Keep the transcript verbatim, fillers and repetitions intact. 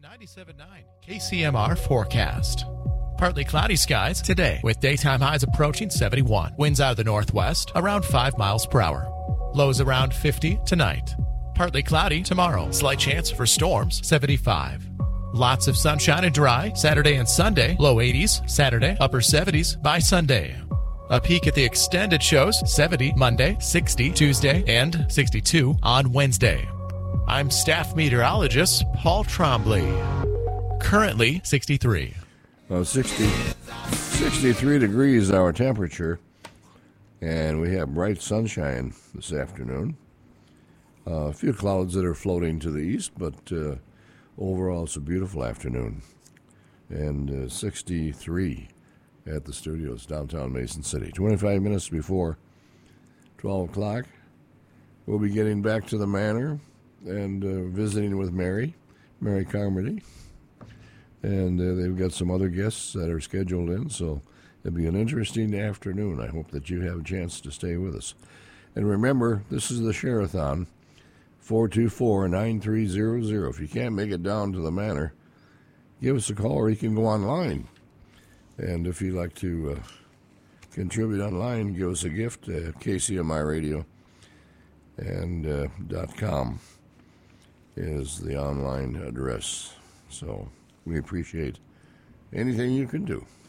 ninety-seven point nine K C M R forecast. Partly cloudy skies today with daytime highs approaching seventy-one. Winds out of the northwest around five miles per hour. Lows around fifty tonight. Partly cloudy tomorrow. Slight chance for storms, seventy-five. Lots of sunshine and dry Saturday and Sunday. Low eighties Saturday, upper seventies by Sunday. A peek at the extended shows, seventy Monday, sixty Tuesday, and sixty-two on Wednesday. I'm staff meteorologist Paul Trombley. Currently sixty-three. Well, sixty, sixty-three degrees our temperature, and we have bright sunshine this afternoon. Uh, a few clouds that are floating to the east, but uh, overall it's a beautiful afternoon. And uh, sixty-three at the studios, downtown Mason City. twenty-five minutes before twelve o'clock, we'll be getting back to the manor and uh, visiting with Mary, Mary Carmody. And uh, they've got some other guests that are scheduled in, so it'll be an interesting afternoon. I hope that you have a chance to stay with us. And remember, this is the Share-a-thon, four two four, nine three zero zero. If you can't make it down to the manor, give us a call, or you can go online. And if you'd like to uh, contribute online, give us a gift at K C M I Radio and uh, .com is the online address. So we appreciate anything you can do.